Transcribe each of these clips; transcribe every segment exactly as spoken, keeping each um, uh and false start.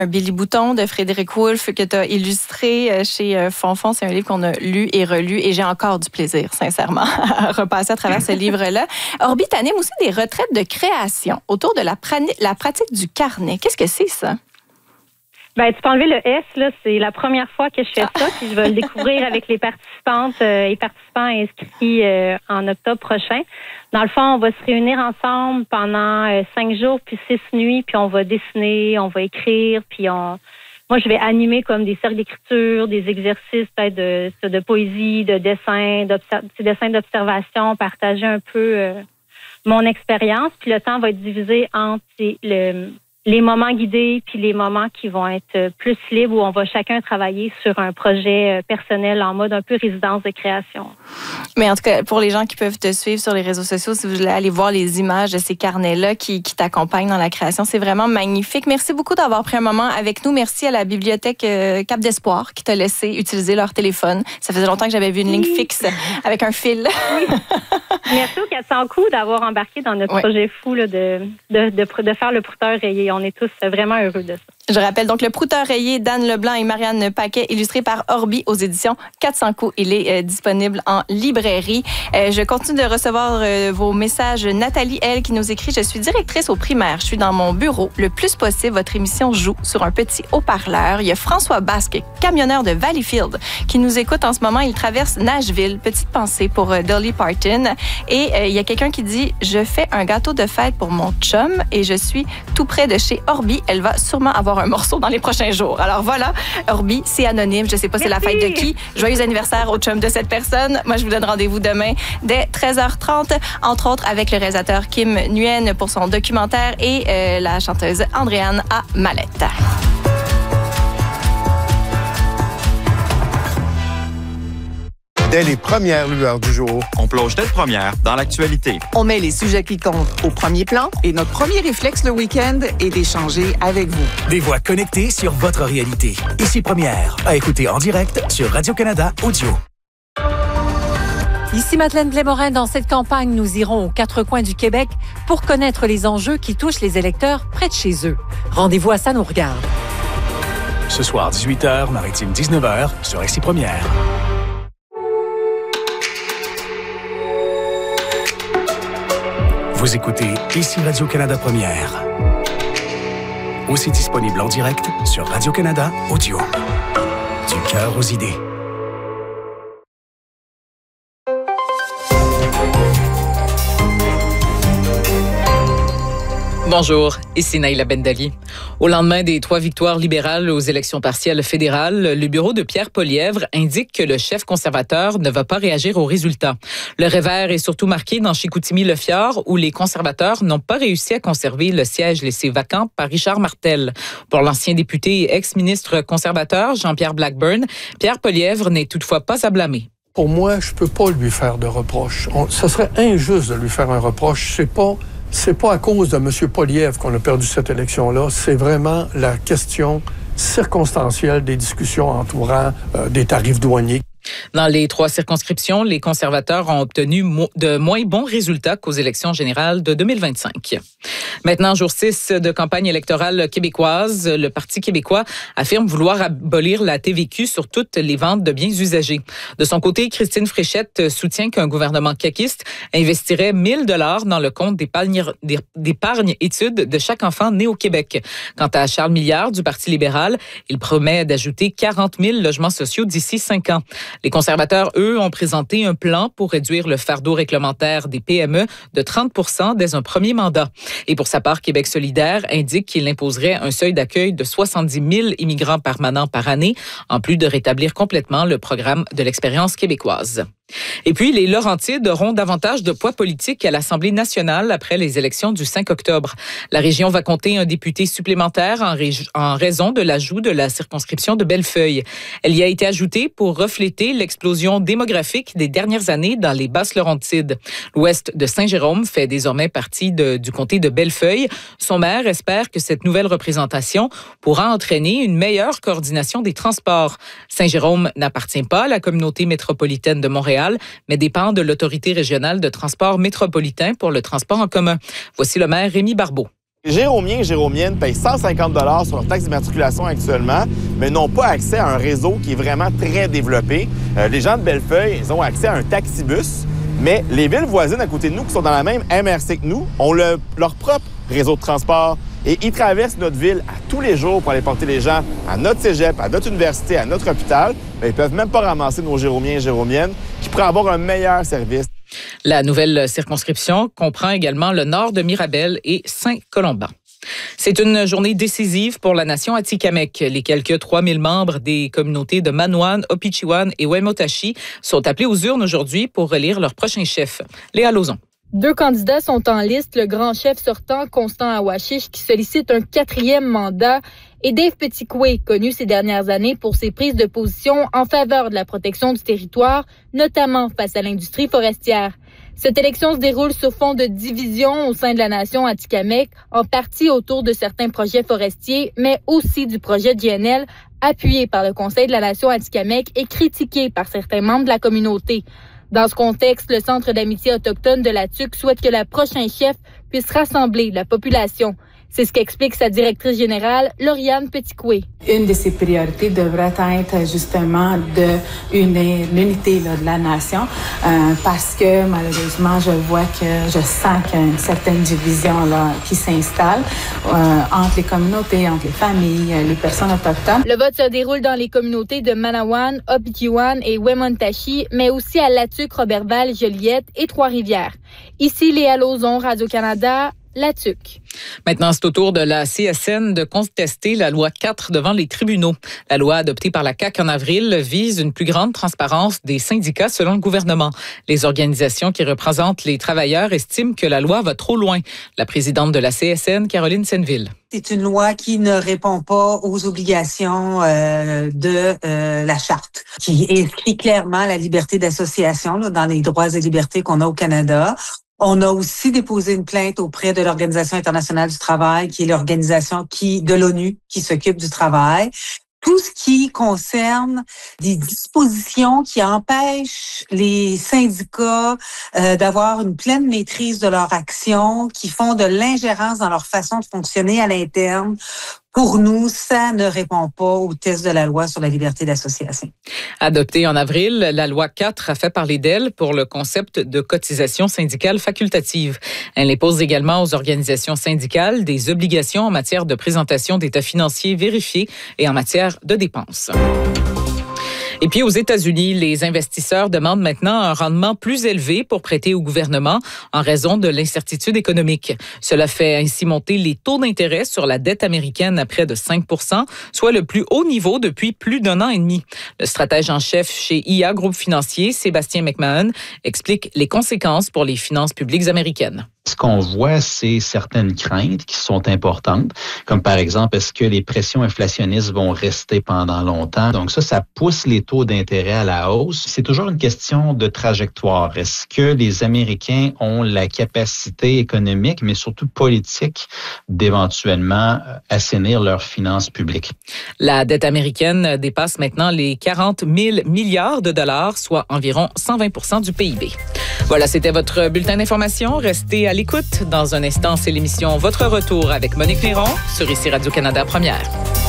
Un Billy Bouton de Frédéric Wolfe que tu as illustré chez Fonfon. C'est un livre qu'on a lu et relu et j'ai encore du plaisir, sincèrement, à repasser à travers ce livre-là. Orbi, tu animes aussi des retraites de création autour de la, prani- la pratique du carnet. Qu'est-ce que c'est, ça? Ben, tu peux enlever le S, là. C'est la première fois que je fais ça, puis je vais le découvrir avec les participantes euh, et participants inscrits euh, en octobre prochain. Dans le fond, on va se réunir ensemble pendant euh, cinq jours puis six nuits, puis on va dessiner, on va écrire, puis on... Moi, je vais animer comme des cercles d'écriture, des exercices peut-être de, de poésie, de dessin, d'obser- des dessins d'observation, partager un peu euh, mon expérience, puis le temps va être divisé entre le... les moments guidés puis les moments qui vont être plus libres où on va chacun travailler sur un projet personnel en mode un peu résidence de création. Mais en tout cas, pour les gens qui peuvent te suivre sur les réseaux sociaux, si vous voulez aller voir les images de ces carnets-là qui, qui t'accompagnent dans la création, c'est vraiment magnifique. Merci beaucoup d'avoir pris un moment avec nous. Merci à la bibliothèque Cap d'Espoir qui t'a laissé utiliser leur téléphone. Ça faisait longtemps que j'avais vu une ligne fixe avec un fil. Oui. Merci aux quatre cents coups d'avoir embarqué dans notre oui. projet fou là, de, de, de, de faire le prouteur rayé. On est tous vraiment heureux de ça. Je rappelle donc le prouteur rayé d'Anne Leblanc et Marianne Paquet, illustré par Orbi aux éditions quatre cents coups. Il est euh, disponible en librairie. Euh, je continue de recevoir euh, vos messages. Nathalie, elle, qui nous écrit « Je suis directrice au primaire. Je suis dans mon bureau. Le plus possible, votre émission joue sur un petit haut-parleur. » Il y a François Basque, camionneur de Valleyfield, qui nous écoute en ce moment. Il traverse Nashville. Petite pensée pour euh, Dolly Parton. Et euh, il y a quelqu'un qui dit « Je fais un gâteau de fête pour mon chum et je suis tout près de chez Orbi. Elle va sûrement avoir un morceau dans les prochains jours. » Alors voilà, Orbi, c'est anonyme. Je ne sais pas c'est la fête de qui. Joyeux anniversaire au chum de cette personne. Moi, je vous donne rendez-vous demain dès treize heures trente, entre autres avec le réalisateur Kim Nguyen pour son documentaire et euh, la chanteuse Andréane à Mallette. Dès les premières lueurs du jour, on plonge tête première dans l'actualité. On met les sujets qui comptent au premier plan et notre premier réflexe le week-end est d'échanger avec vous. Des voix connectées sur votre réalité. Ici Première, à écouter en direct sur Radio-Canada Audio. Ici Madeleine Blais-Morin. Dans cette campagne, nous irons aux quatre coins du Québec pour connaître les enjeux qui touchent les électeurs près de chez eux. Rendez-vous à Ça nous regarde. Ce soir, dix-huit heures, Maritime dix-neuf heures, sur Ici Première. Vous écoutez Ici Radio-Canada Première. Aussi disponible en direct sur Radio-Canada Audio. Du cœur aux idées. Bonjour, ici Naïla Bendali. Au lendemain des trois victoires libérales aux élections partielles fédérales, le bureau de Pierre Poilievre indique que le chef conservateur ne va pas réagir aux résultats. Le revers est surtout marqué dans Chicoutimi-Le Fjord, où les conservateurs n'ont pas réussi à conserver le siège laissé vacant par Richard Martel. Pour l'ancien député et ex-ministre conservateur Jean-Pierre Blackburn, Pierre Poilievre n'est toutefois pas à blâmer. Pour moi, je peux pas lui faire de reproche. On, ce serait injuste de lui faire un reproche. C'est pas... C'est pas à cause de M. Poilievre qu'on a perdu cette élection-là. C'est vraiment la question circonstancielle des discussions entourant euh, des tarifs douaniers. Dans les trois circonscriptions, les conservateurs ont obtenu mo- de moins bons résultats qu'aux élections générales de deux mille vingt-cinq. Maintenant, jour six de campagne électorale québécoise, le Parti québécois affirme vouloir abolir la T V Q sur toutes les ventes de biens usagés. De son côté, Christine Fréchette soutient qu'un gouvernement caquiste investirait mille dollars dans le compte d'épargne, d'épargne études de chaque enfant né au Québec. Quant à Charles Milliard du Parti libéral, il promet d'ajouter quarante mille logements sociaux d'ici cinq ans. Les conservateurs, eux, ont présenté un plan pour réduire le fardeau réglementaire des P M E de trente pour cent dès un premier mandat. Et pour sa part, Québec solidaire indique qu'il imposerait un seuil d'accueil de soixante-dix mille immigrants permanents par année, en plus de rétablir complètement le programme de l'expérience québécoise. Et puis, les Laurentides auront davantage de poids politique à l'Assemblée nationale après les élections du cinq octobre. La région va compter un député supplémentaire en, ré- en raison de l'ajout de la circonscription de Bellefeuille. Elle y a été ajoutée pour refléter l'explosion démographique des dernières années dans les Basses-Laurentides. L'ouest de Saint-Jérôme fait désormais partie de, du comté de Bellefeuille. Son maire espère que cette nouvelle représentation pourra entraîner une meilleure coordination des transports. Saint-Jérôme n'appartient pas à la communauté métropolitaine de Montréal, mais dépend de l'Autorité régionale de transport métropolitain pour le transport en commun. Voici le maire Rémi Barbeau. Les Jéromiens et Jéromiennes payent cent cinquante dollars sur leur taxe d'immatriculation actuellement, mais n'ont pas accès à un réseau qui est vraiment très développé. Euh, les gens de Bellefeuille, ils ont accès à un taxibus, mais les villes voisines à côté de nous, qui sont dans la même M R C que nous, ont le, leur propre réseau de transport. Et ils traversent notre ville à tous les jours pour aller porter les gens à notre cégep, à notre université, à notre hôpital. Mais ils peuvent même pas ramasser nos Jéromiens et Jéromiennes qui pourraient avoir un meilleur service. La nouvelle circonscription comprend également le nord de Mirabel et Saint-Colomban. C'est une journée décisive pour la nation atikamekw. Les quelques trois mille membres des communautés de Manoan, Opichiwan et Wemotaci sont appelés aux urnes aujourd'hui pour élire leur prochain chef. Léa Lauzon. Deux candidats sont en liste, le grand chef sortant, Constant Awashish, qui sollicite un quatrième mandat, et Dave Petitquay, connu ces dernières années pour ses prises de position en faveur de la protection du territoire, notamment face à l'industrie forestière. Cette élection se déroule sur fond de division au sein de la nation atikamekw, en partie autour de certains projets forestiers, mais aussi du projet G N L, appuyé par le Conseil de la nation atikamekw et critiqué par certains membres de la communauté. Dans ce contexte, le Centre d'amitié autochtone de la T U Q souhaite que le prochain chef puisse rassembler la population. C'est ce qu'explique sa directrice générale, Lauriane Petitquay. Une de ses priorités devrait être justement de une l'unité là, de la nation, euh, parce que malheureusement, je vois que je sens qu'il y a une certaine division là qui s'installe euh, entre les communautés, entre les familles, les personnes autochtones. Le vote se déroule dans les communautés de Manawan, Opichiwan et Wemotaci, mais aussi à La Tuque, Roberval, Joliette et Trois-Rivières. Ici, Léa Lauzon, Radio-Canada. La T U C. Maintenant, c'est au tour de la C S N de contester la loi quatre devant les tribunaux. La loi adoptée par la C A Q en avril vise une plus grande transparence des syndicats selon le gouvernement. Les organisations qui représentent les travailleurs estiment que la loi va trop loin. La présidente de la C S N, Caroline Senneville. C'est une loi qui ne répond pas aux obligations euh, de euh, la charte, qui inscrit clairement la liberté d'association là, dans les droits et libertés qu'on a au Canada. On a aussi déposé une plainte auprès de l'Organisation internationale du travail, qui est l'organisation qui de l'ONU qui s'occupe du travail. Tout ce qui concerne des dispositions qui empêchent les syndicats euh, d'avoir une pleine maîtrise de leur action, qui font de l'ingérence dans leur façon de fonctionner à l'interne. Pour nous, ça ne répond pas au test de la loi sur la liberté d'association. Adoptée en avril, la loi quatre a fait parler d'elle pour le concept de cotisation syndicale facultative. Elle impose également aux organisations syndicales des obligations en matière de présentation d'états financiers vérifiés et en matière de dépenses. Et puis aux États-Unis, les investisseurs demandent maintenant un rendement plus élevé pour prêter au gouvernement en raison de l'incertitude économique. Cela fait ainsi monter les taux d'intérêt sur la dette américaine à près de cinq pour cent, soit le plus haut niveau depuis plus d'un an et demi. Le stratège en chef chez I A Groupe Financier, Sébastien McMahon, explique les conséquences pour les finances publiques américaines. Ce qu'on voit, c'est certaines craintes qui sont importantes, comme par exemple, est-ce que les pressions inflationnistes vont rester pendant longtemps? Donc ça, ça pousse les taux d'intérêt à la hausse. C'est toujours une question de trajectoire. Est-ce que les Américains ont la capacité économique, mais surtout politique, d'éventuellement assainir leurs finances publiques? La dette américaine dépasse maintenant les quarante mille milliards de dollars, soit environ cent vingt pour cent du P I B. Voilà, c'était votre bulletin d'information. Restez à l'écoute. Dans un instant, c'est l'émission Votre Retour avec Monique Néron sur ici Radio-Canada Première.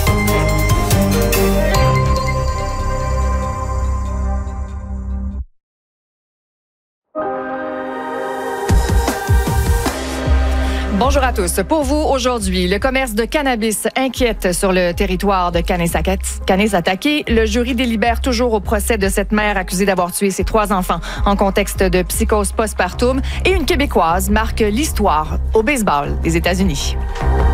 Bonjour à tous. Pour vous, aujourd'hui, le commerce de cannabis inquiète sur le territoire de Kanesatake. Le jury délibère toujours au procès de cette mère accusée d'avoir tué ses trois enfants en contexte de psychose postpartum. Et une Québécoise marque l'histoire au baseball des États-Unis.